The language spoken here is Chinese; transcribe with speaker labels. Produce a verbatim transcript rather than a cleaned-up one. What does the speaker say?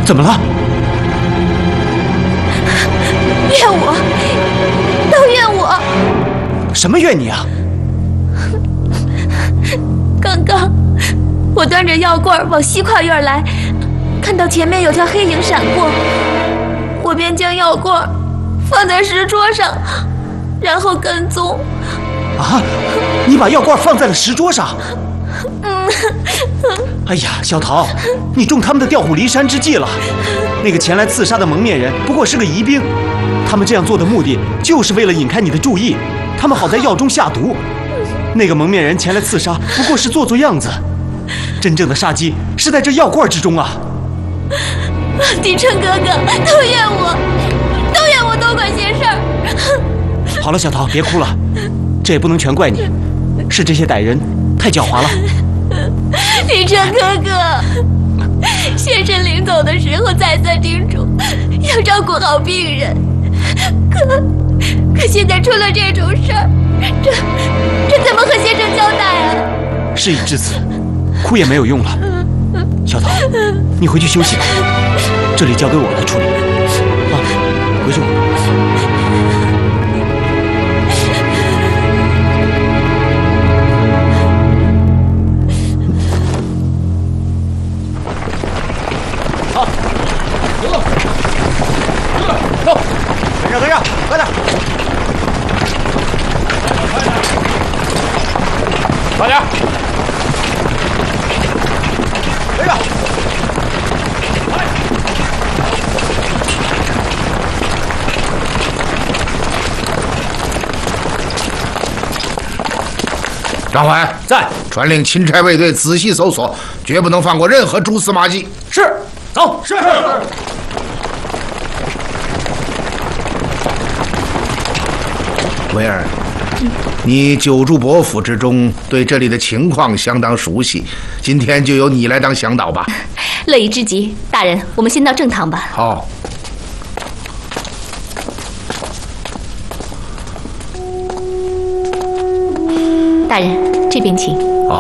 Speaker 1: 怎么了？
Speaker 2: 怨我，都怨我。
Speaker 1: 什么怨你啊？
Speaker 2: 刚刚我端着药罐往西跨院来，看到前面有条黑影闪过，我便将药罐放在石桌上，然后跟踪。
Speaker 1: 啊！你把药罐放在了石桌上？嗯。哎呀，小桃，你中他们的调虎离山之计了。那个前来刺杀的蒙面人不过是个疑兵，他们这样做的目的就是为了引开你的注意，他们好在药中下毒。那个蒙面人前来刺杀不过是做做样子，真正的杀机是在这药罐之中啊！
Speaker 2: 帝琛哥哥，都怨我，都怨我多管闲事儿。
Speaker 1: 好了，小桃，别哭了，这也不能全怪你，是这些歹人太狡猾了。
Speaker 2: 帝琛哥哥，先生临走的时候再三叮嘱要照顾好病人，可可现在出了这种事儿，这这怎么和先生交代啊？
Speaker 1: 事已至此，哭也没有用了。小桃，你回去休息吧，这里交给我来处理。啊，回去吧。跟上，跟上，快点！快点！跟上！
Speaker 3: 张怀
Speaker 1: 在，
Speaker 3: 传令钦差卫队仔细搜索，绝不能放过任何蛛丝马迹。
Speaker 1: 是，走。是。
Speaker 3: 维尔，你久住伯府之中，对这里的情况相当熟悉。今天就由你来当向导吧。
Speaker 2: 乐意之极，大人，我们先到正堂吧。
Speaker 3: 好。
Speaker 2: 大人，这边请。